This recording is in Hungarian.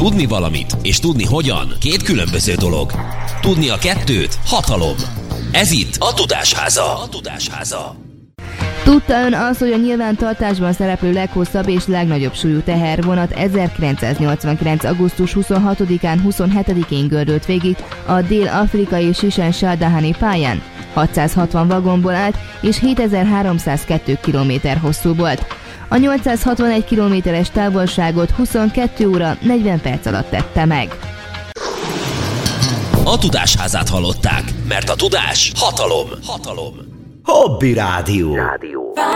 Tudni valamit és tudni hogyan két különböző dolog. Tudni a kettőt hatalom. Ez itt a Tudásháza. Tudta ön az, hogy a nyilvántartásban szereplő leghosszabb és legnagyobb súlyú tehervonat 1989. augusztus 26-án, 27-én gördült végig a dél-afrikai Sishen-Saldahani pályán? 660 vagonból állt és 7302 km hosszú volt. A 861 kilométeres távolságot 22 óra 40 perc alatt tette meg. A Tudásházát hallották, mert a tudás hatalom. Hobby Rádió.